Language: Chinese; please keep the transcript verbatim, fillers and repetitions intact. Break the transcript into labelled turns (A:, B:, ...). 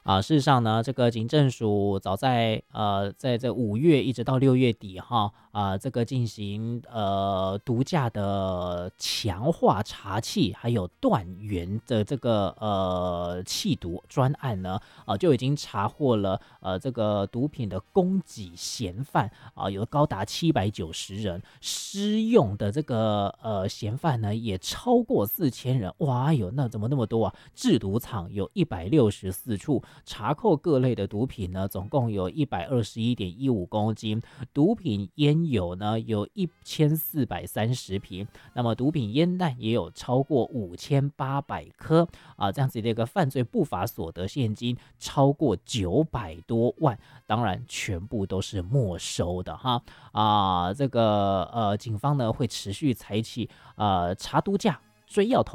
A: 啊，事实上呢，这个警政署早在呃，在这五月一直到六月底哈啊，这个进行呃毒驾的强化查缉，还有断源的这个呃缉毒专案呢，啊就已经查获了呃这个毒品的供给嫌犯啊，有高达七百九十人，施用的这个呃嫌犯呢也超过四千人，哇哟，那怎么那么多啊？制毒厂有一百六十四处。查扣各类的毒品呢，总共有一百二十一点一五公斤，毒品烟油呢有一千四百三十瓶，那么毒品烟弹也有超过五千八百颗啊，这样子的一个犯罪不法所得现金超过九百多万，当然全部都是没收的哈啊，这个呃警方呢会持续采取呃查毒驾、追要头。